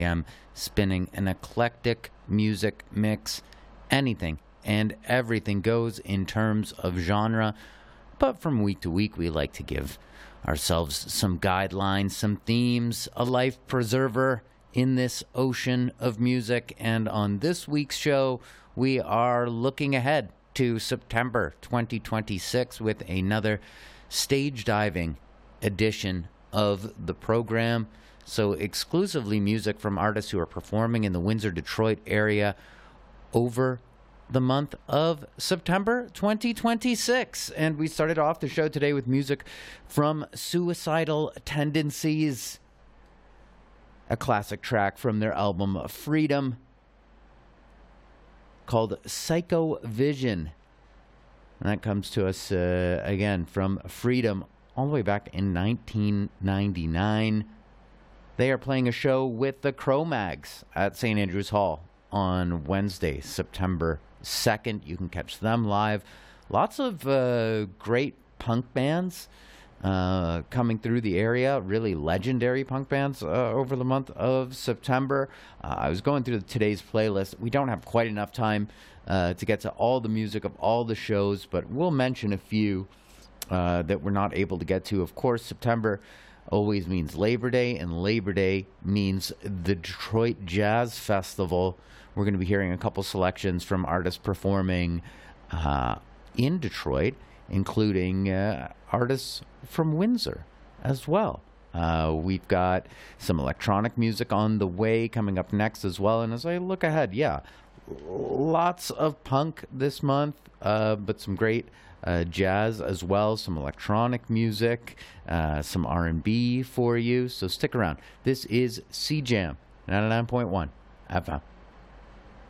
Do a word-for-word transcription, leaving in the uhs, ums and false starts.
am spinning an eclectic music mix. Anything and everything goes in terms of genre, but from week to week we like to give ourselves some guidelines, some themes, a life preserver in this ocean of music. And on this week's show, we are looking ahead to September twenty twenty-six with another stage diving edition of the program. So exclusively music from artists who are performing in the Windsor, Detroit area over the month of September twenty twenty-six. And we started off the show today with music from Suicidal Tendencies, a classic track from their album Freedom called Psycho Vision. And that comes to us uh, again from Freedom all the way back in nineteen ninety-nine. They are playing a show with the Cro-Mags at Saint Andrews Hall on Wednesday, September second. You can catch them live. Lots of uh, great punk bands uh, coming through the area, really legendary punk bands uh, over the month of September. Uh, I was going through today's playlist. We don't have quite enough time uh, to get to all the music of all the shows, but we'll mention a few uh, that we're not able to get to. Of course, September always means Labor Day, and Labor Day means the Detroit Jazz Festival. We're going to be hearing a couple selections from artists performing uh, in Detroit, including uh, artists from Windsor as well. Uh, we've got some electronic music on the way coming up next as well. And as I look ahead, yeah, lots of punk this month, uh, but some great uh, jazz as well, some electronic music, uh, some R and B for you. So stick around. This is C Jam ninety-nine point one F M.